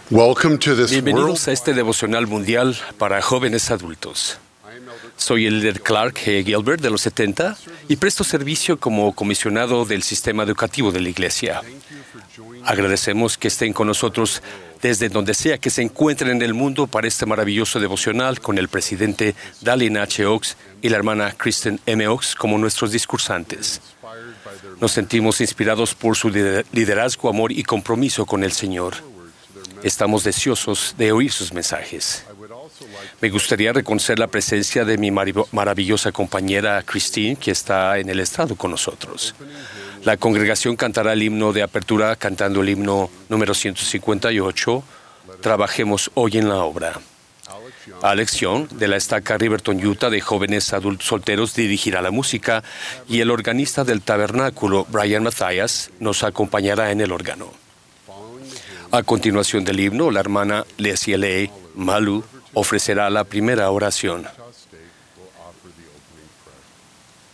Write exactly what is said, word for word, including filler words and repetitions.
Welcome to this Bienvenidos a world. este devocional mundial para jóvenes adultos. Soy el líder Clark G. Gilbert de los setenta y presto servicio como comisionado del sistema educativo de la Iglesia. Agradecemos que estén con nosotros desde donde sea que se encuentren en el mundo para este maravilloso devocional con el presidente Dallin H. Oaks y la hermana Kristen M. Oaks como nuestros discursantes. Nos sentimos inspirados por su liderazgo, amor y compromiso con el Señor. Estamos deseosos de oír sus mensajes. Me gustaría reconocer la presencia de mi maravillosa compañera Christine, que está en el estrado con nosotros. La congregación cantará el himno de apertura cantando el himno número ciento cincuenta y ocho, Trabajemos hoy en la obra. Alex Young, de la estaca Riverton, Utah, de jóvenes adultos solteros, dirigirá la música y el organista del tabernáculo, Brian Matthias, nos acompañará en el órgano. A continuación del himno, la hermana Leslie L. Malu ofrecerá la primera oración.